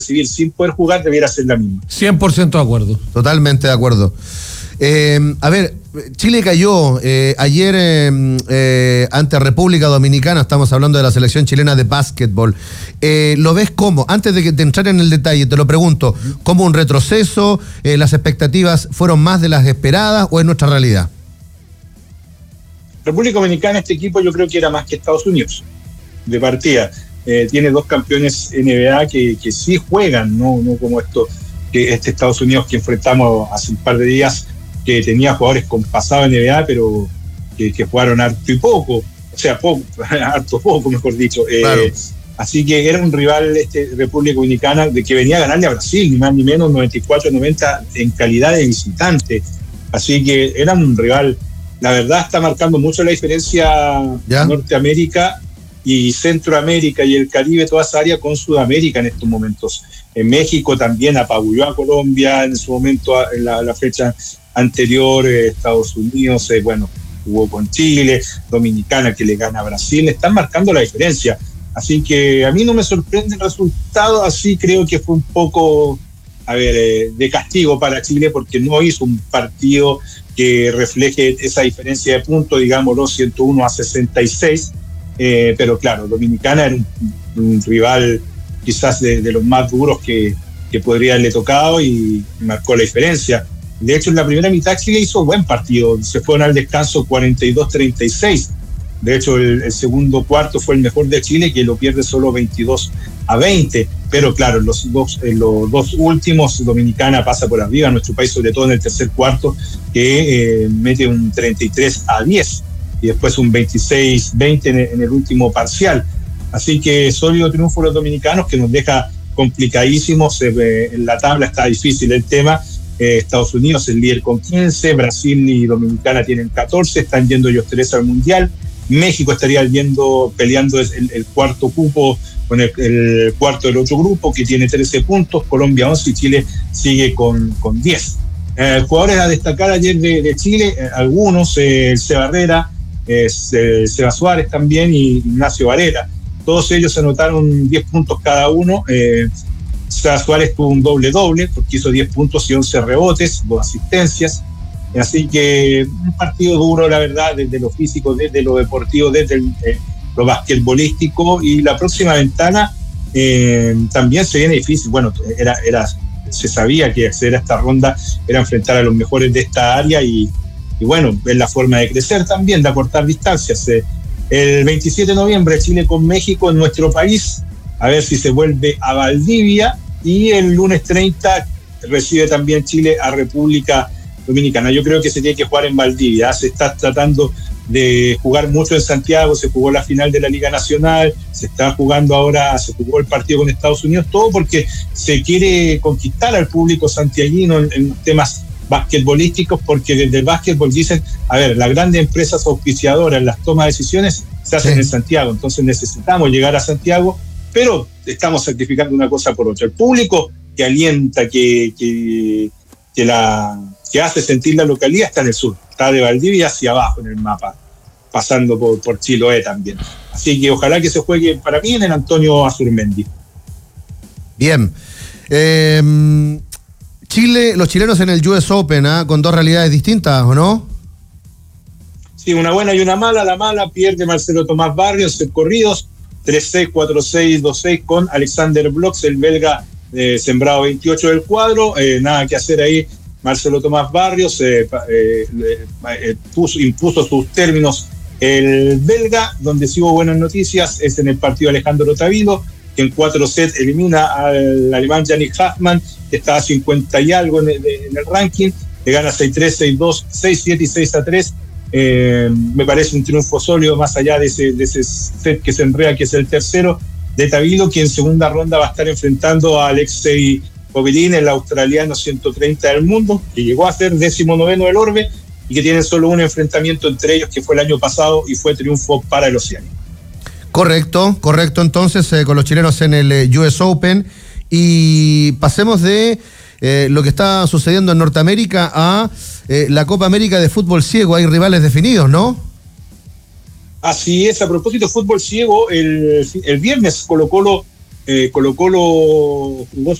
recibir sin poder jugar debiera ser la misma. 100% de acuerdo. Totalmente de acuerdo. A ver, Chile cayó ayer ante República Dominicana, estamos hablando de la selección chilena de básquetbol. ¿Lo ves como, antes de entrar en el detalle, te lo pregunto, como un retroceso? ¿Las expectativas fueron más de las esperadas o es nuestra realidad? República Dominicana, este equipo yo creo que era más que Estados Unidos, de partida. Tiene 2 campeones NBA que sí juegan, no como este Estados Unidos que enfrentamos hace un par de días, que tenía jugadores con pasado NBA, pero que jugaron harto y poco, o sea, harto poco, mejor dicho. Claro. Así que era un rival, República Dominicana, de que venía a ganarle a Brasil, ni más ni menos, 94-90 en calidad de visitante. Así que era un rival, la verdad está marcando mucho la diferencia Norteamérica y Centroamérica y el Caribe, toda esa área con Sudamérica en estos momentos. En México también apabulló a Colombia en su momento, en la fecha anterior. Estados Unidos, jugó con Chile, Dominicana que le gana a Brasil, están marcando la diferencia. Así que a mí no me sorprende el resultado, así creo que fue un poco, de castigo para Chile porque no hizo un partido que refleje esa diferencia de puntos, digámoslo, 101-66. Pero claro, Dominicana era un rival quizás de los más duros que podría haberle tocado y marcó la diferencia. De hecho, en la primera mitad Chile hizo buen partido, se fueron al descanso 42-36. De hecho, el segundo cuarto fue el mejor de Chile, que lo pierde solo 22-20. Pero claro, en los dos últimos, Dominicana pasa por arriba, nuestro país, sobre todo en el tercer cuarto, que mete un 33-10 y después un 26-20 en el último parcial. Así que sólido triunfo de los dominicanos, que nos deja complicadísimos. En la tabla está difícil el tema. Estados Unidos el líder con 15, Brasil y Dominicana tienen 14, están yendo ellos 3 al Mundial. México estaría peleando el cuarto cupo con el cuarto del otro grupo, que tiene 13 puntos, Colombia 11 y Chile sigue con 10. Jugadores a destacar ayer de Chile, algunos, Seba Barrera, Seba Suárez también y Ignacio Varela. Todos ellos anotaron 10 puntos cada uno. Seba Suárez tuvo un doble-doble porque hizo 10 puntos y 11 rebotes, 2 asistencias. Así que un partido duro, la verdad, desde lo físico, desde lo deportivo, desde lo basquetbolístico. Y la próxima ventana también se viene difícil. Bueno, se sabía que acceder a esta ronda era enfrentar a los mejores de esta área y bueno, es la forma de crecer también, de acortar distancias. El 27 de noviembre Chile con México en nuestro país, a ver si se vuelve a Valdivia, y el lunes 30 recibe también Chile a República Dominicana. Yo creo que se tiene que jugar en Valdivia, se está tratando de jugar mucho en Santiago, se jugó la final de la Liga Nacional, se jugó el partido con Estados Unidos, todo porque se quiere conquistar al público santiaguino en temas basquetbolísticos, porque desde el básquetbol dicen, las grandes empresas auspiciadoras, las tomas de decisiones se hacen en Santiago, entonces necesitamos llegar a Santiago, pero estamos sacrificando una cosa por otra. El público que alienta, que hace sentir la localidad está en el sur, está de Valdivia hacia abajo en el mapa, pasando por Chiloé también. Así que ojalá que se juegue para mí en el Antonio Azurmendi. Bien. Chile, los chilenos en el US Open, con 2 realidades distintas, ¿o no? Sí, una buena y una mala. La mala, pierde Marcelo Tomás Barrios en corridos, 3-6, 4-6, 2-6 con Alexander Blox, el belga sembrado 28 del cuadro. Nada que hacer ahí. Marcelo Tomás Barrios impuso sus términos el belga. Donde sí hubo buenas noticias es en el partido de Alejandro Tavilo, que en 4 sets elimina al alemán Yannick Hoffmann, que está a 50 y algo en el ranking, le gana 6-3, 6-2, 6-7 y 6-3. Me parece un triunfo sólido, más allá de ese set que se enreda, que es el tercero de Tavilo, que en segunda ronda va a estar enfrentando a Alexei Povilin, el australiano 130 del mundo, que llegó a ser 19º del orbe y que tienen solo un enfrentamiento entre ellos, que fue el año pasado y fue triunfo para el oceánico. Correcto, entonces con los chilenos en el US Open. Y pasemos de lo que está sucediendo en Norteamérica a la Copa América de fútbol ciego. Hay rivales definidos, ¿no? Así es. A propósito de fútbol ciego, el viernes Colo-Colo Colo-Colo jugó